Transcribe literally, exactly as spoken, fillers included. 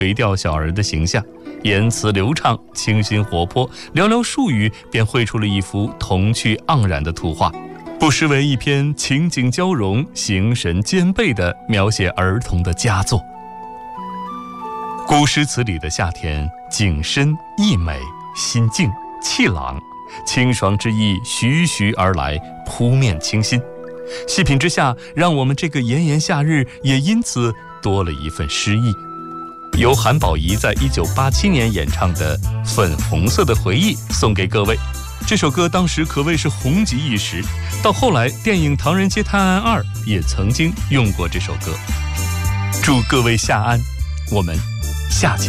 垂钓小儿的形象，言辞流畅，清新活泼，寥寥数语便绘出了一幅童趣盎然的图画，不失为一篇情景交融、形神兼备的描写儿童的佳作。古诗词里的夏天，景深意美，心静气朗，清爽之意徐徐而来，扑面清新。细品之下，让我们这个炎炎夏日也因此多了一份诗意。由韩宝仪在一九八七年演唱的《粉红色的回忆》送给各位。这首歌当时可谓是红极一时，到后来电影《唐人街探案二》也曾经用过这首歌。祝各位夏安，我们下期